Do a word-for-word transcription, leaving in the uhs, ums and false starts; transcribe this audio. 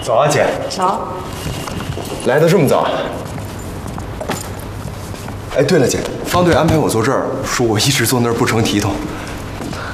早啊，姐。 早。 来的这么早。哎，对了，姐，方队安排我坐这儿，说我一直坐那儿不成体统，